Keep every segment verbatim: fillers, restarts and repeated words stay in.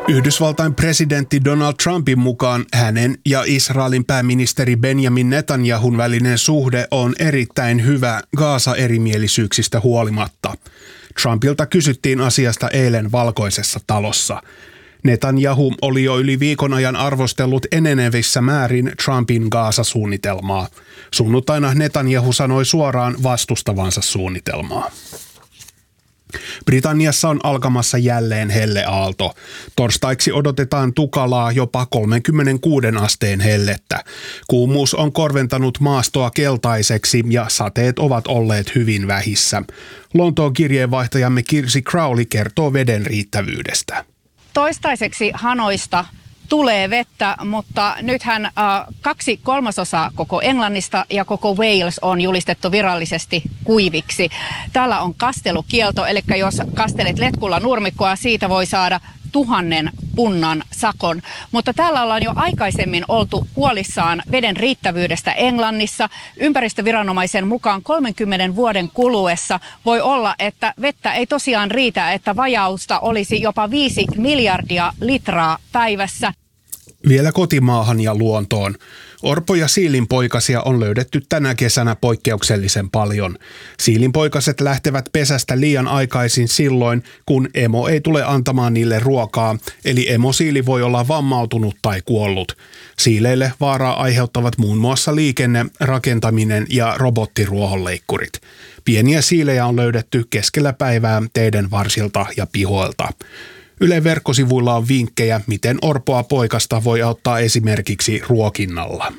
Yhdysvaltain presidentti Donald Trumpin mukaan hänen ja Israelin pääministeri Benjamin Netanyahun välinen suhde on erittäin hyvä Gaasa-erimielisyyksistä huolimatta. Trumpilta kysyttiin asiasta eilen Valkoisessa talossa. Netanyahu oli jo yli viikon ajan arvostellut enenevissä määrin Trumpin Gaasa-suunnitelmaa. Sunnuntaina Netanyahu sanoi suoraan vastustavansa suunnitelmaa. Britanniassa on alkamassa jälleen helleaalto. Torstaiksi odotetaan tukalaa jopa kolmekymmentäkuusi asteen hellettä. Kuumuus on korventanut maastoa keltaiseksi ja sateet ovat olleet hyvin vähissä. Lontoon kirjeenvaihtajamme Kirsi Crowley kertoo veden riittävyydestä. Toistaiseksi Hanoista tulee vettä, mutta nythän äh, kaksi kolmasosaa koko Englannista ja koko Wales on julistettu virallisesti kuiviksi. Täällä on kastelukielto, eli jos kastelet letkulla nurmikkoa, siitä voi saada tuhannen punnan sakon. Mutta täällä ollaan jo aikaisemmin oltu huolissaan veden riittävyydestä Englannissa. Ympäristöviranomaisen mukaan kolmenkymmenen vuoden kuluessa voi olla, että vettä ei tosiaan riitä, että vajausta olisi jopa viisi miljardia litraa päivässä. Vielä kotimaahan ja luontoon. Orpo- ja siilinpoikasia on löydetty tänä kesänä poikkeuksellisen paljon. Siilinpoikaset lähtevät pesästä liian aikaisin silloin, kun emo ei tule antamaan niille ruokaa, eli emosiili voi olla vammautunut tai kuollut. Siileille vaaraa aiheuttavat muun muassa liikenne, rakentaminen ja robottiruohonleikkurit. Pieniä siilejä on löydetty keskellä päivää teiden varsilta ja pihoilta. Ylen verkkosivuilla on vinkkejä, miten orpoa poikasta voi auttaa esimerkiksi ruokinnalla.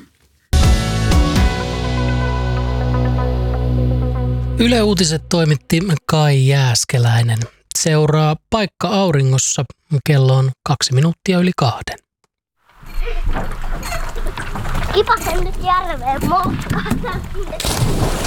Yle Uutiset toimitti Kai Jääskeläinen. Seuraa Paikka auringossa. Kello on kaksi minuuttia yli kahden. Kipasen nyt järveen moukkaan.